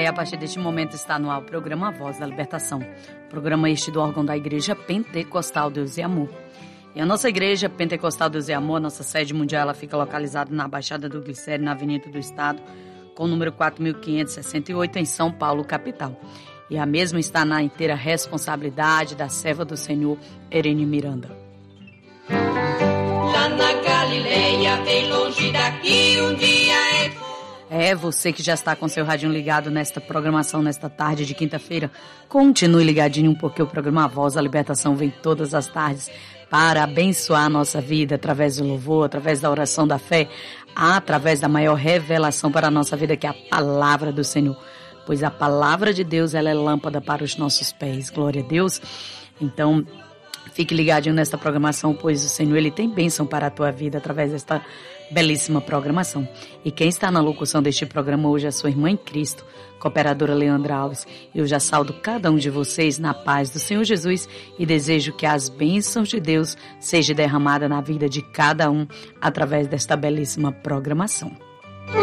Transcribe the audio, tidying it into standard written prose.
e a partir deste momento está no ar o programa Voz da Libertação, programa este do órgão da Igreja Pentecostal Deus e Amor. E a nossa Igreja Pentecostal Deus e Amor, nossa sede mundial, ela fica localizada na Baixada do Glicério, na Avenida do Estado, com o número 4568, em São Paulo, capital. E a mesma está na inteira responsabilidade da serva do Senhor, Erene Miranda. Lá na Galileia, bem longe daqui, um dia você que já está com seu radinho ligado nesta programação, nesta tarde de quinta-feira, continue ligadinho, porque o programa Voz da Libertação vem todas as tardes para abençoar a nossa vida através do louvor, através da oração da fé, através da maior revelação para a nossa vida, que é a palavra do Senhor. Pois a palavra de Deus, ela é lâmpada para os nossos pés. Glória a Deus. Então, fique ligadinho nesta programação, pois o Senhor, ele tem bênção para a tua vida através desta belíssima programação. E quem está na locução deste programa hoje é a sua irmã em Cristo, cooperadora Leandra Alves. Eu já saúdo cada um de vocês na paz do Senhor Jesus e desejo que as bênçãos de Deus sejam derramadas na vida de cada um através desta belíssima programação.